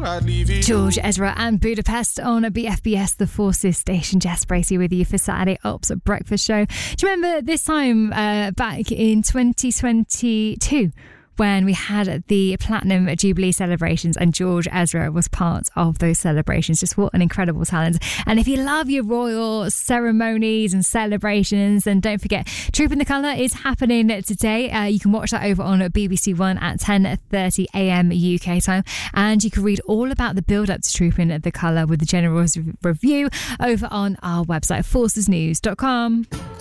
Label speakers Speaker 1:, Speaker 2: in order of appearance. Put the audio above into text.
Speaker 1: I'd leave you.
Speaker 2: George Ezra and Budapest on BFBS, the Forces Station. Jess Bracey with you for Saturday Ops Breakfast Show. Do you remember this time back in 2022 when we had the Platinum Jubilee celebrations and George Ezra was part of those celebrations? Just what an incredible talent. And if you love your royal ceremonies and celebrations, then don't forget Trooping the Colour is happening today. You can watch that over on BBC One at 10:30 a.m. UK time, and you can read all about the build up to Trooping the Colour with the general review over on our website forcesnews.com.